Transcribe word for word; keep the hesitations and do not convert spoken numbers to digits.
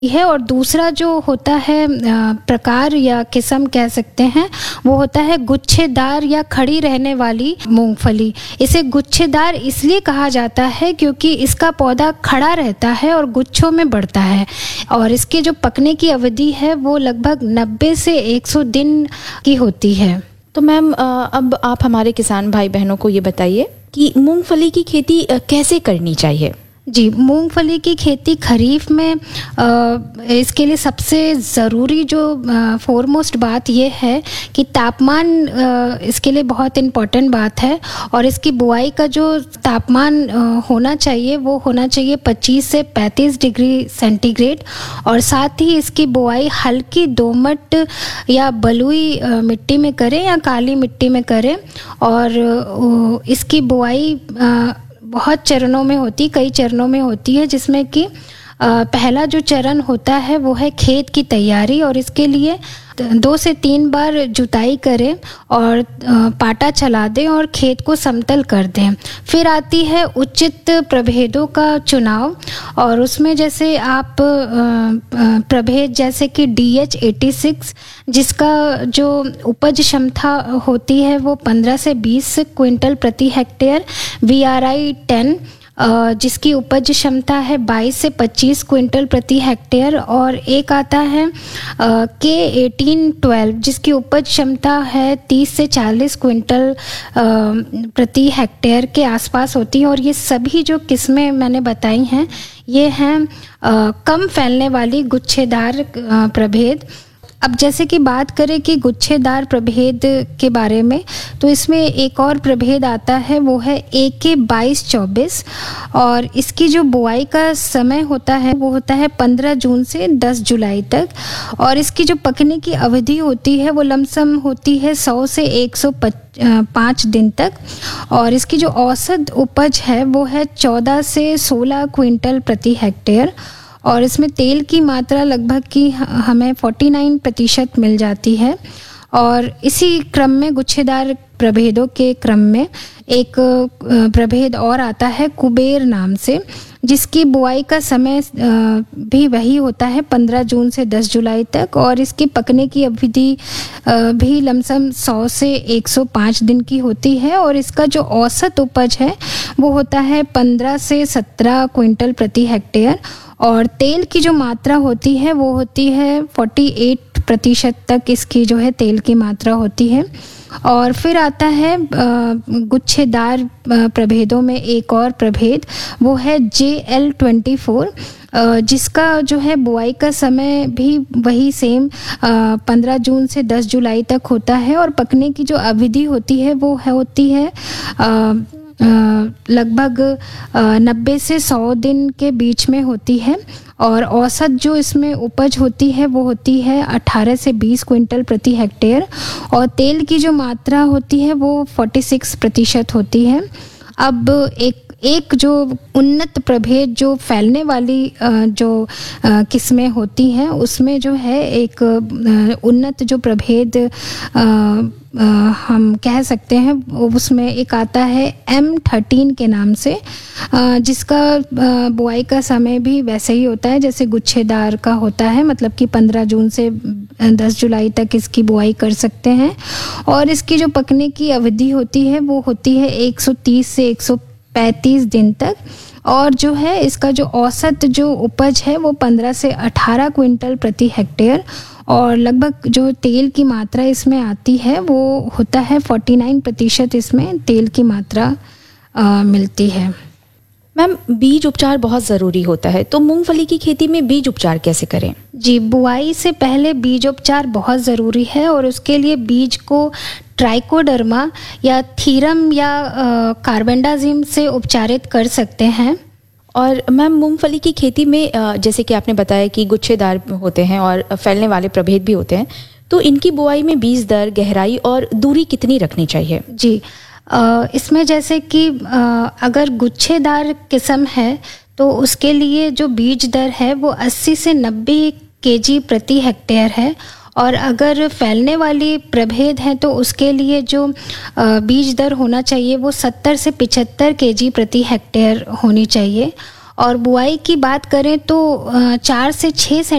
है। और दूसरा जो होता है प्रकार या किस्म कह सकते हैं, वो होता है गुच्छेदार या खड़ी रहने वाली मूंगफली। इसे गुच्छेदार इसलिए कहा जाता है क्योंकि इसका पौधा खड़ा रहता है और गुच्छों में बढ़ता है, और इसके जो पकने की अवधि है वो लगभग नब्बे से एक सौ दिन की होती है। तो मैम अब आप हमारे किसान भाई बहनों को ये बताइए कि मूंगफली की खेती कैसे करनी चाहिए। जी, मूंगफली की खेती खरीफ में आ, इसके लिए सबसे ज़रूरी जो फोरमोस्ट बात यह है कि तापमान आ, इसके लिए बहुत इम्पॉर्टेंट बात है। और इसकी बुआई का जो तापमान आ, होना चाहिए वो होना चाहिए पच्चीस से पैंतीस डिग्री सेंटीग्रेड। और साथ ही इसकी बुआई हल्की दोमट या बलुई आ, मिट्टी में करें या काली मिट्टी में करें। और आ, इसकी बुआई आ, बहुत चरणों में होती कई चरणों में होती है, जिसमें कि पहला जो चरण होता है वो है खेत की तैयारी, और इसके लिए दो से तीन बार जुताई करें और पाटा चला दें और खेत को समतल कर दें। फिर आती है उचित प्रभेदों का चुनाव, और उसमें जैसे आप प्रभेद जैसे कि डी एच एटी सिक्स, जिसका जो उपज क्षमता होती है वो पंद्रह से बीस क्विंटल प्रति hectare, we are I ten जिसकी उपज क्षमता है बाईस से पच्चीस क्विंटल प्रति हेक्टेयर, और एक आता है के एटीन ट्वेल्व जिसकी उपज क्षमता है तीस से चालीस क्विंटल प्रति हेक्टेयर के आसपास होती है। और ये सभी जो किस्में मैंने बताई हैं ये हैं कम फैलने वाली गुच्छेदार प्रभेद। अब जैसे कि बात करें कि गुच्छेदार प्रभेद के बारे में, तो इसमें एक और प्रभेद आता है वो है ए के बाईस चौबीस, और इसकी जो बुआई का समय होता है वो होता है पंद्रह जून से दस जुलाई तक। और इसकी जो पकने की अवधि होती है वो लमसम होती है सौ से एक सौ पाँच दिन तक। और इसकी जो औसत उपज है वो है चौदह से सोलह क्विंटल प्रति हेक्टेयर, और इसमें तेल की मात्रा लगभग की हमें उनचास प्रतिशत मिल जाती है। और इसी क्रम में गुच्छेदार प्रभेदों के क्रम में एक प्रभेद और आता है कुबेर नाम से, जिसकी बुआई का समय भी वही होता है पंद्रह जून से दस जुलाई तक, और इसकी पकने की अवधि भी लमसम सौ से एक सौ पाँच दिन की होती है। और इसका जो औसत उपज है वो होता है पंद्रह से सत्रह क्विंटल प्रति हेक्टेयर, और तेल की जो मात्रा होती है वो होती है अड़तालीस प्रतिशत तक इसकी जो है तेल की मात्रा होती है। और फिर आता है गुच्छेदार प्रभेदों में एक और प्रभेद, वो है जे एल ट्वेंटी फोर, जिसका जो है बुआई का समय भी वही सेम पंद्रह जून से दस जुलाई तक होता है, और पकने की जो अवधि होती है वो है होती है आ, लगभग नब्बे से सौ दिन के बीच में होती है। और औसत जो इसमें उपज होती है वो होती है अठारह से बीस क्विंटल प्रति हेक्टेयर, और तेल की जो मात्रा होती है वो छियालीस प्रतिशत होती है। अब एक एक जो उन्नत प्रभेद जो फैलने वाली जो किस्में होती हैं उसमें जो है एक उन्नत जो प्रभेद हम कह सकते हैं, उसमें एक आता है एम थर्टीन के नाम से, जिसका बुआई का समय भी वैसे ही होता है जैसे गुच्छेदार का होता है, मतलब कि पंद्रह जून से दस जुलाई तक इसकी बुआई कर सकते हैं। और इसकी जो पकने की अवधि होती है वो होती है एक सौ तीस से एक सौ पैंतीस दिन तक, और जो है इसका जो औसत जो उपज है वो पंद्रह से अठारह क्विंटल प्रति हेक्टेयर, और लगभग जो तेल की मात्रा इसमें आती है वो होता है उनचास प्रतिशत इसमें तेल की मात्रा आ, मिलती है। मैम, बीज उपचार बहुत ज़रूरी होता है, तो मूंगफली की खेती में बीज उपचार कैसे करें? जी, बुआई से पहले बीज उपचार बहुत ज़रूरी है, और उसके लिए बीज को ट्राइकोडर्मा या थीरम या कार्बेंडाजिम से उपचारित कर सकते हैं। और मैम, मूंगफली की खेती में जैसे कि आपने बताया कि गुच्छेदार होते हैं और फैलने वाले प्रभेद भी होते हैं, तो इनकी बुआई में बीज दर, गहराई और दूरी कितनी रखनी चाहिए? जी, इसमें जैसे कि अगर गुच्छेदार किस्म है तो उसके लिए जो बीज दर है वो अस्सी से नब्बे केजी प्रति हेक्टेयर है, और अगर फैलने वाली प्रभेद है तो उसके लिए जो बीज दर होना चाहिए वो सत्तर से पचहत्तर केजी प्रति हेक्टेयर होनी चाहिए। और बुआई की बात करें तो चार से छः